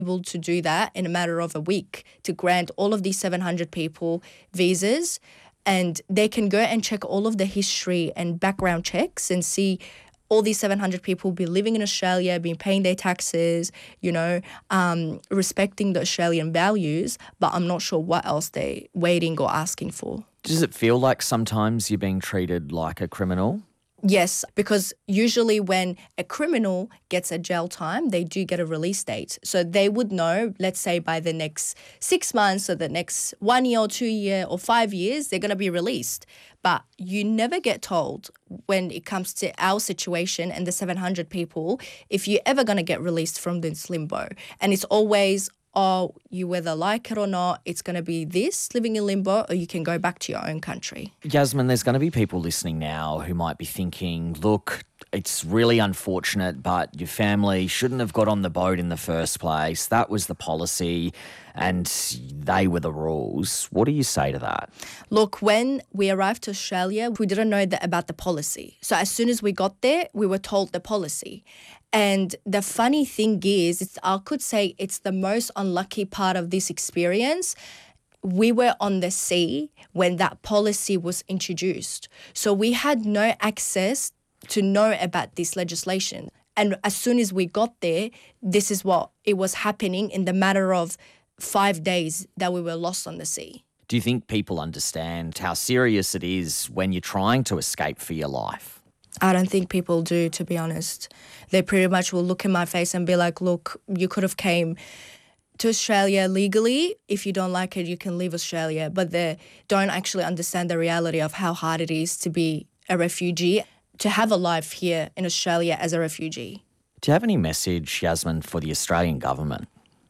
able to do that in a matter of a week to grant all of these 700 people visas, and they can go and check all of the history and background checks and see all these 700 people be living in Australia, been paying their taxes, respecting the Australian values, but I'm not sure what else they're waiting or asking for. Does it feel like sometimes you're being treated like a criminal? Yes, because usually when a criminal gets a jail time, they do get a release date. So they would know, let's say by the next 6 months or the next 1 year or 2 year or 5 years, they're going to be released. But you never get told when it comes to our situation and the 700 people, if you're ever going to get released from this limbo. And it's always, oh, you whether like it or not, it's going to be this, living in limbo, or you can go back to your own country. Yasmin, there's going to be people listening now who might be thinking, look, it's really unfortunate, but your family shouldn't have got on the boat in the first place. That was the policy and they were the rules. What do you say to that? Look, when we arrived to Australia, we didn't know about the policy. So as soon as we got there, we were told the policy. And the funny thing is, I could say it's the most unlucky part of this experience. We were on the sea when that policy was introduced. So we had no access to know about this legislation. And as soon as we got there, this is what it was happening in the matter of 5 days that we were lost on the sea. Do you think people understand how serious it is when you're trying to escape for your life? I don't think people do, to be honest. They pretty much will look in my face and be like, look, you could have came to Australia legally. If you don't like it, you can leave Australia. But they don't actually understand the reality of how hard it is to be a refugee, to have a life here in Australia as a refugee. Do you have any message, Yasmin, for the Australian government?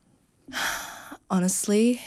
Honestly,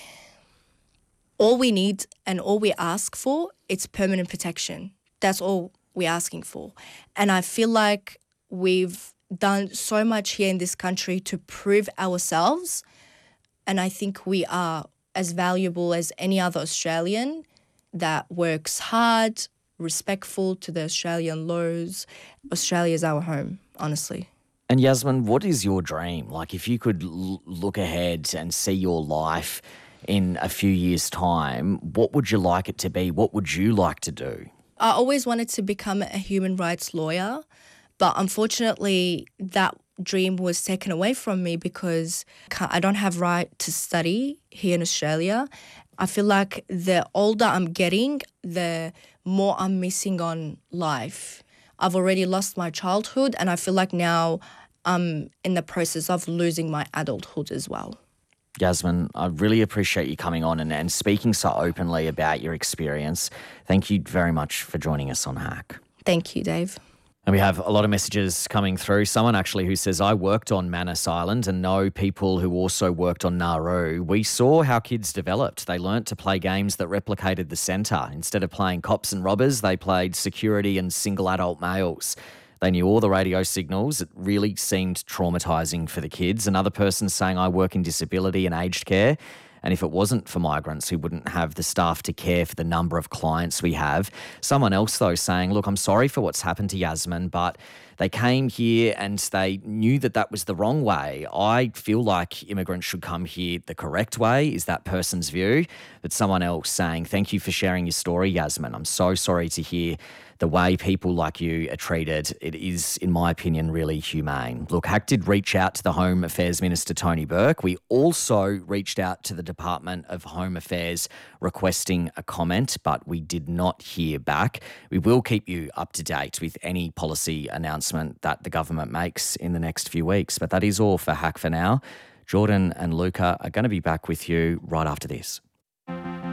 all we need and all we ask for, it's permanent protection. That's all we're asking for. And I feel like we've done so much here in this country to prove ourselves. And I think we are as valuable as any other Australian that works hard, respectful to the Australian laws. Australia is our home, honestly. And Yasmin, what is your dream? Like if you could look ahead and see your life in a few years' time, what would you like it to be? What would you like to do? I always wanted to become a human rights lawyer, but unfortunately that dream was taken away from me because I don't have right to study here in Australia. I feel like the older I'm getting, the more I'm missing on life. I've already lost my childhood and I feel like now I'm in the process of losing my adulthood as well. Yasmin, I really appreciate you coming on and speaking so openly about your experience. Thank you very much for joining us on Hack. Thank you, Dave. And we have a lot of messages coming through. Someone actually who says, I worked on Manus Island and know people who also worked on Nauru. We saw how kids developed. They learnt to play games that replicated the centre. Instead of playing cops and robbers, they played security and single adult males. They knew all the radio signals. It really seemed traumatising for the kids. Another person saying, I work in disability and aged care. And if it wasn't for migrants, we wouldn't have the staff to care for the number of clients we have. Someone else, though, saying, look, I'm sorry for what's happened to Yasmin, but they came here and they knew that that was the wrong way. I feel like immigrants should come here the correct way, is that person's view. But someone else saying, thank you for sharing your story, Yasmin. I'm so sorry to hear the way people like you are treated. It is, in my opinion, really humane. Look, Hack did reach out to the Home Affairs Minister, Tony Burke. We also reached out to the Department of Home Affairs requesting a comment, but we did not hear back. We will keep you up to date with any policy announcement that the government makes in the next few weeks. But that is all for Hack for now. Jordan and Luca are going to be back with you right after this.